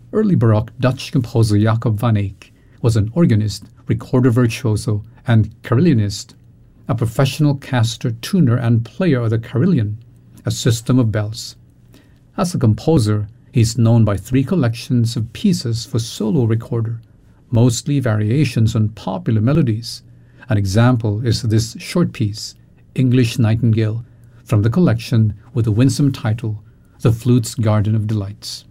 Early Baroque Dutch composer Jacob van Eyck was an organist, recorder virtuoso, and carillonist, a professional caster, tuner, and player of the carillon, a system of bells. As a composer, he is known by 3 collections of pieces for solo recorder, mostly variations on popular melodies. An example is this short piece, English Nightingale, from the collection with the winsome title, The Flute's Garden of Delights.